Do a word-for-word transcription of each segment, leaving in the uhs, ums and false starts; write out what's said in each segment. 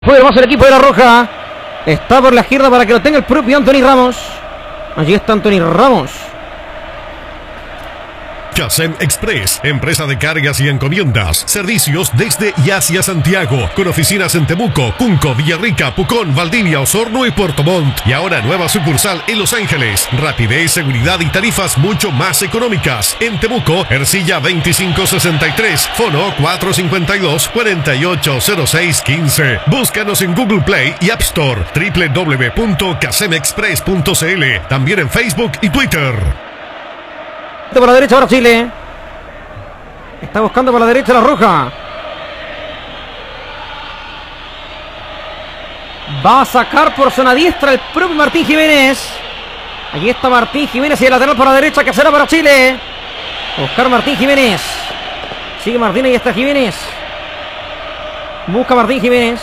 Juega más el equipo de la Roja. Está por la izquierda para que lo tenga el propio Anthony Ramos. Allí está Anthony Ramos. Casem Express, empresa de cargas y encomiendas, servicios desde y hacia Santiago, con oficinas en Temuco, Cunco, Villarrica, Pucón, Valdivia, Osorno y Puerto Montt. Y ahora nueva sucursal en Los Ángeles. Rapidez, seguridad y tarifas mucho más económicas. En Temuco, Ercilla veinticinco sesenta y tres, fono cuatro cinco dos, cuatro ocho cero seis uno cinco. Búscanos en Google Play y App Store, doble u doble u doble u punto casem express punto c l. También en Facebook y Twitter. Por la derecha ahora Chile. Está buscando por la derecha la Roja. Va a sacar por zona diestra el propio Martín Jiménez. Allí está Martín Jiménez y el lateral por la derecha que será para Chile. Buscar Martín Jiménez. Sigue Martín, ahí está Jiménez. Busca Martín Jiménez.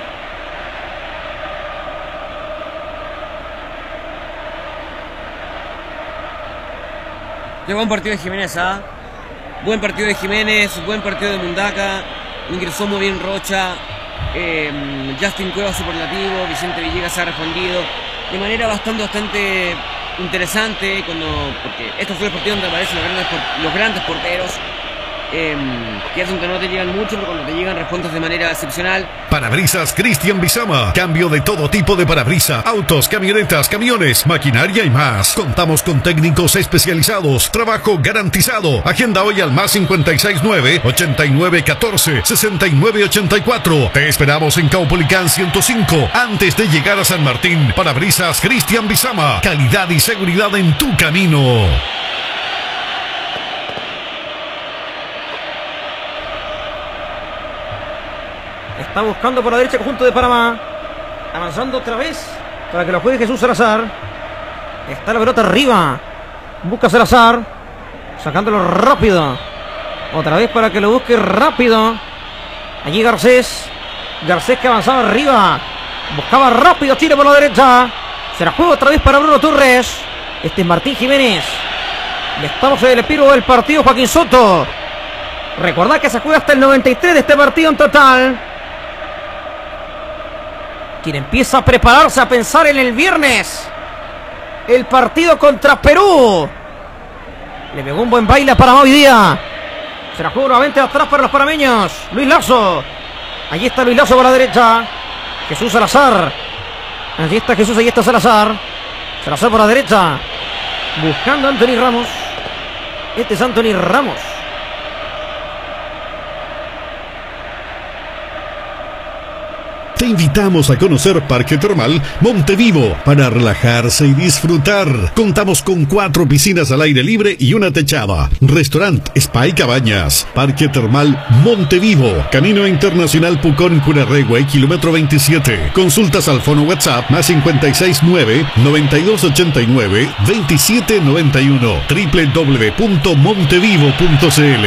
Qué buen partido de Jiménez, ¿ah? ¿eh? Buen partido de Jiménez, buen partido de Mundaca. Ingresó muy bien Rocha. Eh, Justin Cuevas superlativo. Vicente Villegas ha respondido de manera bastante, bastante interesante. Cuando, porque estos son los partidos donde aparecen los grandes, los grandes porteros. Eh, que hacen que no te llegan mucho, pero cuando te llegan respondes de manera excepcional. Parabrisas Cristian Bizama. Cambio de todo tipo de parabrisas, autos, camionetas, camiones, maquinaria y más. Contamos con técnicos especializados. Trabajo garantizado. Agenda hoy al más cincuenta y seis nueve, ochenta y nueve catorce, sesenta y nueve ochenta y cuatro. Te esperamos en Caupolicán ciento cinco, antes de llegar a San Martín. Parabrisas Cristian Bizama. Calidad y seguridad en tu camino. Está buscando por la derecha el conjunto de Panamá. Avanzando otra vez para que lo juegue Jesús Salazar. Está la pelota arriba. Busca Salazar. Sacándolo rápido. Otra vez para que lo busque rápido. Allí Garcés. Garcés que avanzaba arriba. Buscaba rápido Chile por la derecha. Se la juega otra vez para Bruno Torres. Este es Martín Jiménez. Y estamos en el epílogo del partido, Joaquín Soto. Recordad que se juega hasta el noventa y tres de este partido en total. Quien empieza a prepararse, a pensar en el viernes. El partido contra Perú. Le pegó un buen baile a Panamá hoy día. Se la juega nuevamente atrás para los panameños. Luis Lazo. Allí está Luis Lazo por la derecha. Jesús Salazar. Allí está Jesús, allí está Salazar. Salazar por la derecha. Buscando a Anthony Ramos. Este es Anthony Ramos. Te invitamos a conocer Parque Termal Montevivo para relajarse y disfrutar. Contamos con cuatro piscinas al aire libre y una techada. Restaurant, spa y cabañas. Parque Termal Montevivo. Camino Internacional Pucón Curarrehue, kilómetro veintisiete. Consultas al fono WhatsApp más cincuenta y seis nueve, noventa y dos ochenta y nueve, veintisiete noventa y uno. doble u doble u doble u punto montevivo punto c l.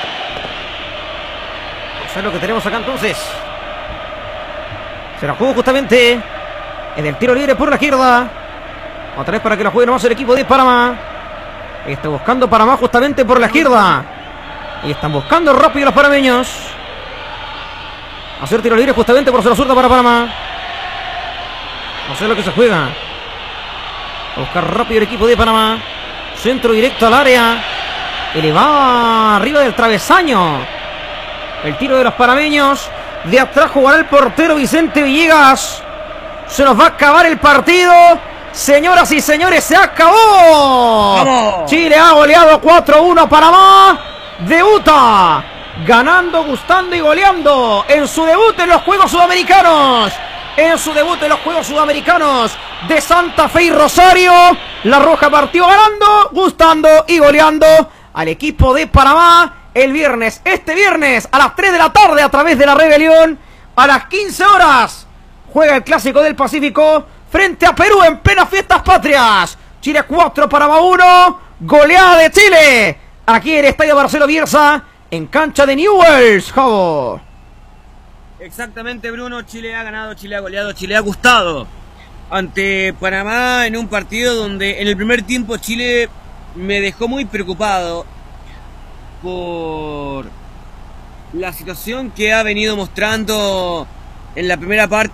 Eso es lo que tenemos acá entonces. Se la juega justamente en el tiro libre por la izquierda. Otra vez para que la juegue nomás el equipo de Panamá. Está buscando Panamá justamente por la izquierda. Y están buscando rápido los panameños. Hacer tiro libre justamente por zona zurda para Panamá. No sé lo que se juega. A buscar rápido el equipo de Panamá. Centro directo al área. Elevado arriba del travesaño. El tiro de los panameños. De atrás jugará el portero Vicente Villegas. Se nos va a acabar el partido. Señoras y señores, se acabó. ¡Vamos! Chile ha goleado cuatro uno a Panamá. Debuta ganando, gustando y goleando en su debut en los Juegos Sudamericanos. En su debut en los Juegos Sudamericanos de Santa Fe y Rosario. La Roja partió ganando, gustando y goleando al equipo de Panamá. El viernes, este viernes, a las tres de la tarde, a través de la Rebelión, a las quince horas, juega el Clásico del Pacífico frente a Perú en plenas fiestas patrias. Chile cuatro, Panamá uno, goleada de Chile, aquí en el Estadio Marcelo Bielsa, en cancha de Newell's, Javo. Exactamente, Bruno. Chile ha ganado, Chile ha goleado, Chile ha gustado ante Panamá en un partido donde en el primer tiempo Chile me dejó muy preocupado por la situación que ha venido mostrando en la primera parte